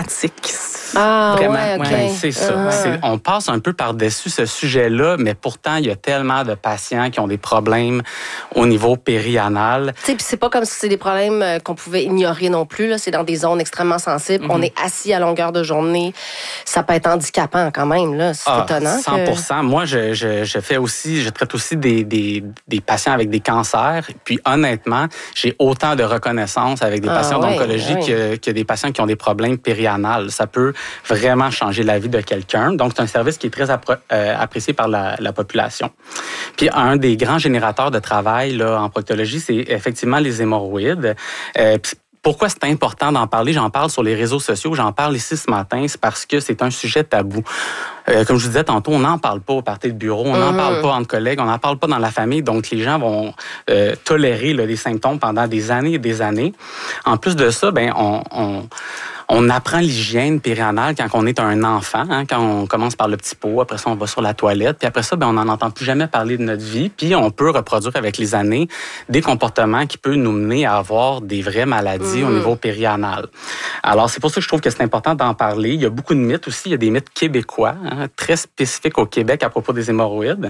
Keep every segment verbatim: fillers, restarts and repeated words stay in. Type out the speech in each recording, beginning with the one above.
pratique. Ah, Vraiment. ouais, OK. Ben, c'est ça. Uh-huh. C'est- on passe un peu par-dessus ce sujet-là, mais pourtant, il y a tellement de patients qui ont des problèmes au niveau périanal. Tu sais, puis c'est pas comme si c'est des problèmes euh, qu'on pouvait ignorer non plus. Là. C'est dans des zones extrêmement sensibles. Mm-hmm. On est assis à longueur de journée. Ça peut être handicapant quand même. Là. C'est Ah, étonnant. cent pour cent. Que... Moi, je, je, je fais aussi, je traite aussi des, des, des patients avec des cancers. Puis honnêtement, j'ai autant de reconnaissance avec des Ah, patients oui, d'oncologie oui. que, que des patients qui ont des problèmes périanales. Ça peut vraiment changer la vie de quelqu'un. Donc, c'est un service qui est très appro- euh, apprécié par la, la population. Puis, un des grands générateurs de travail là, en proctologie, c'est effectivement les hémorroïdes. Euh, puis, pourquoi c'est important d'en parler? J'en parle sur les réseaux sociaux, j'en parle ici ce matin, c'est parce que c'est un sujet tabou. Euh, comme je vous disais tantôt, on n'en parle pas au party de bureau, on n'en mmh. parle pas entre collègues, on n'en parle pas dans la famille, donc les gens vont euh, tolérer là, les symptômes pendant des années et des années. En plus de ça, ben on... on On apprend l'hygiène périanale quand on est un enfant, hein, quand on commence par le petit pot, après ça, on va sur la toilette, puis après ça, ben, on n'en entend plus jamais parler de notre vie, puis on peut reproduire avec les années des comportements qui peuvent nous mener à avoir des vraies maladies mmh. au niveau périanal. Alors, c'est pour ça que je trouve que c'est important d'en parler. Il y a beaucoup de mythes aussi, il y a des mythes québécois, hein, très spécifiques au Québec à propos des hémorroïdes.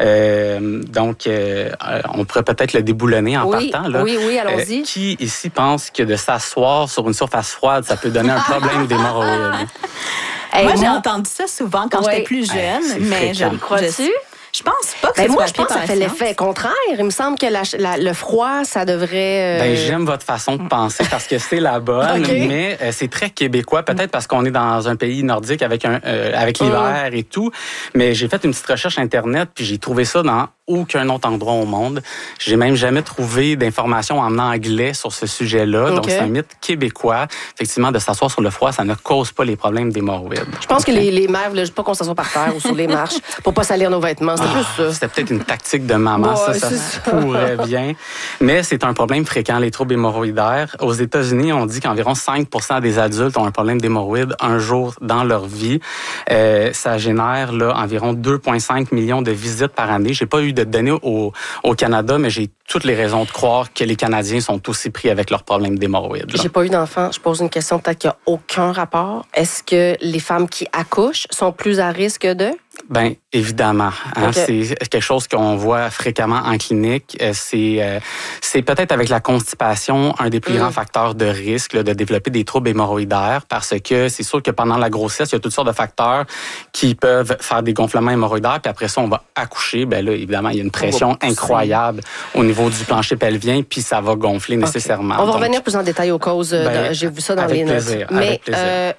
Euh, donc, euh, on pourrait peut-être le déboulonner en oui, partant. Là. Oui, oui, allons-y. Euh, qui ici pense que de s'asseoir sur une surface froide, ça peut donner un problème d'hémorroïdes? Hey, moi, j'ai moi... entendu ça souvent quand ouais. j'étais plus jeune, hey, mais je crois-tu? Je pense pas que ben ça moi, soit je pense que ça fait l'effet contraire. Il me semble que la, la, le froid, ça devrait... Euh... Ben, j'aime votre façon de penser parce que c'est la bonne, okay. mais euh, c'est très québécois, peut-être parce qu'on est dans un pays nordique avec, un, euh, avec l'hiver mmh. et tout. Mais j'ai fait une petite recherche Internet, puis j'ai trouvé ça dans aucun autre endroit au monde. J'ai même jamais trouvé d'informations en anglais sur ce sujet-là. Okay. Donc, c'est un mythe québécois. Effectivement, de s'asseoir sur le froid, ça ne cause pas les problèmes d'hémorroïdes. Je pense okay. que les, les mères voulaient juste pas qu'on s'assoie par terre ou sur les marches pour pas salir nos vêtements. C'était ah, plus ça. C'était peut-être une tactique de maman, ouais, ça, ça se pourrait bien. Mais c'est un problème fréquent, les troubles hémorroïdaires. Aux États-Unis, on dit qu'environ cinq pour cent des adultes ont un problème d'hémorroïdes un jour dans leur vie. Euh, ça génère là, environ deux virgule cinq millions de visites par année. J'ai pas eu de données au, au Canada, mais j'ai toutes les raisons de croire que les Canadiens sont aussi pris avec leurs problèmes d'hémorroïdes. J'ai pas eu d'enfant. Je pose une question peut-être qu'il n'y a aucun rapport. Est-ce que les femmes qui accouchent sont plus à risque de... Bien, évidemment. Hein, okay. C'est quelque chose qu'on voit fréquemment en clinique. C'est, euh, c'est peut-être avec la constipation un des plus mmh. grands facteurs de risque là, de développer des troubles hémorroïdaires parce que c'est sûr que pendant la grossesse, il y a toutes sortes de facteurs qui peuvent faire des gonflements hémorroïdaires. Puis après ça, on va accoucher. Bien là, évidemment, il y a une pression incroyable au niveau du plancher pelvien puis ça va gonfler okay. nécessairement. On va Donc, revenir plus en détail aux causes. Ben, de, j'ai vu ça dans avec les plaisir, notes. Mais, avec plaisir. Euh,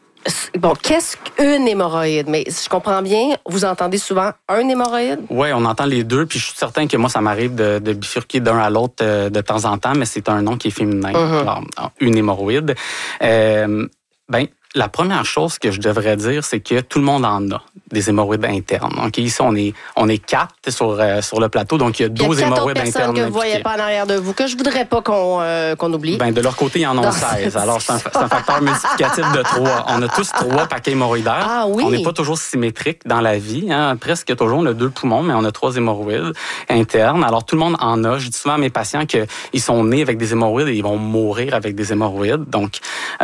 Bon, qu'est-ce qu'une hémorroïde? Mais si je comprends bien, vous entendez souvent un hémorroïde? Oui, on entend les deux. Puis je suis certain que moi, ça m'arrive de, de bifurquer d'un à l'autre euh, de temps en temps, mais c'est un nom qui est féminin. Mm-hmm. Alors, une hémorroïde. Euh, ben, la première chose que je devrais dire, c'est que tout le monde en a des hémorroïdes internes. Donc ici, on est, on est quatre sur, euh, sur le plateau, donc il y a douze hémorroïdes internes. Il y a quatre autres personnes que vous ne voyez pas en arrière de vous, que je ne voudrais pas qu'on, euh, qu'on oublie. Ben, de leur côté, ils en ont seize. Alors, c'est un, c'est un facteur multiplicatif de trois. On a tous trois paquets hémorroïdaires. Ah, oui. On n'est pas toujours symétrique dans la vie. Hein. Presque toujours, on a deux poumons, mais on a trois hémorroïdes internes. Alors, tout le monde en a. Je dis souvent à mes patients qu'ils sont nés avec des hémorroïdes et ils vont mourir avec des hémorroïdes. Donc,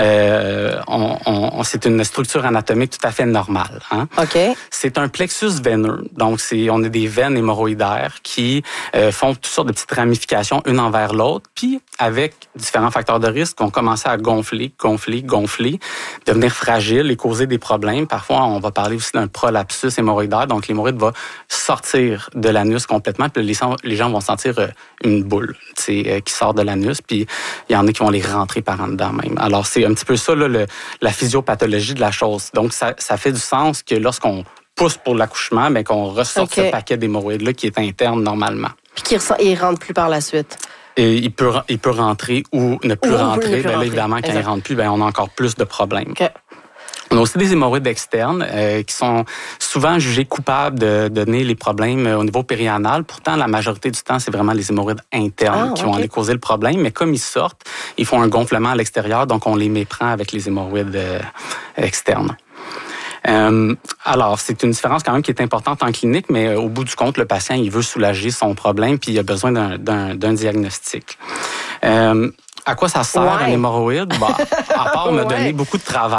euh, on, on, c'est une structure anatomique tout à fait normale. Hein. OK. C'est un plexus veineux. Donc, c'est, on a des veines hémorroïdaires qui euh, font toutes sortes de petites ramifications une envers l'autre. Puis, avec différents facteurs de risque, on commence à gonfler, gonfler, gonfler, devenir fragile et causer des problèmes. Parfois, on va parler aussi d'un prolapsus hémorroïdaire. Donc, l'hémorroïde va sortir de l'anus complètement. Puis, les, les gens vont sentir une boule euh, qui sort de l'anus. Puis, il y en a qui vont les rentrer par en dedans même. Alors, c'est un petit peu ça, là, le, la physiopathologie de la chose. Donc, ça, ça fait du sens que lorsqu'on pousse pour l'accouchement, mais qu'on ressorte okay. ce paquet d'hémorroïdes-là qui est interne normalement. Puis qu'il ne rentre plus par la suite. Et il peut, il peut rentrer ou ne plus ou rentrer. Ne plus ben, rentrer. Là, évidemment, quand exact. Il ne rentre plus, ben, on a encore plus de problèmes. Okay. On a aussi des hémorroïdes externes euh, qui sont souvent jugés coupables de donner les problèmes au niveau périanal. Pourtant, la majorité du temps, c'est vraiment les hémorroïdes internes ah, qui okay. vont aller causer le problème. Mais comme ils sortent, ils font un gonflement à l'extérieur, donc on les méprend avec les hémorroïdes euh, externes. Euh, alors, c'est une différence quand même qui est importante en clinique, mais euh, au bout du compte, le patient, il veut soulager son problème puis il a besoin d'un, d'un, d'un diagnostic. Euh, à quoi ça sert, ouais. un hémorroïde? Bah, à part me ouais. donner beaucoup de travail.